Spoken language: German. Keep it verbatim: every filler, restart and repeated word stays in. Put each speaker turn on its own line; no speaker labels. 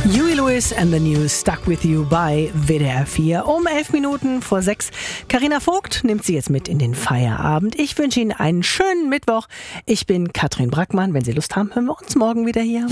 Huey Lewis and the News, Stuck With You bei W D R vier. Um elf Minuten vor sechs. Carina Vogt nimmt Sie jetzt mit in den Feierabend. Ich wünsche Ihnen einen schönen Mittwoch. Ich bin Katrin Brackmann. Wenn Sie Lust haben, hören wir uns morgen wieder hier.